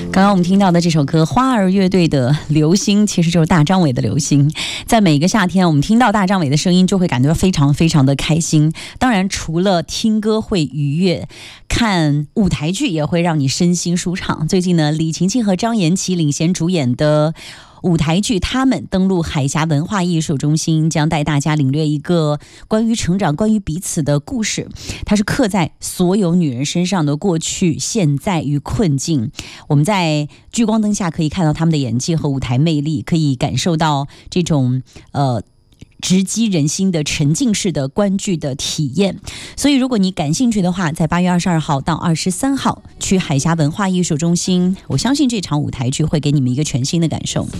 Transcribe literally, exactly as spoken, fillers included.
刚刚我们听到的这首歌，花儿乐队的《流星》，其实就是大张伟的《流星》。在每个夏天，我们听到大张伟的声音，就会感觉非常非常的开心。当然，除了听歌会愉悦，看舞台剧也会让你身心舒畅。最近呢，李勤勤和张颜齐领衔主演的舞台剧《他们》登陆海峡文化艺术中心，将带大家领略一个关于成长、关于彼此的故事。它是刻在所有女人身上的过去、现在与困境。我们在聚光灯下可以看到他们的演技和舞台魅力，可以感受到这种呃。直击人心的沉浸式的观剧的体验。所以如果你感兴趣的话，在八月二十二号到二十三号去海峡文化艺术中心，我相信这场舞台剧会给你们一个全新的感受。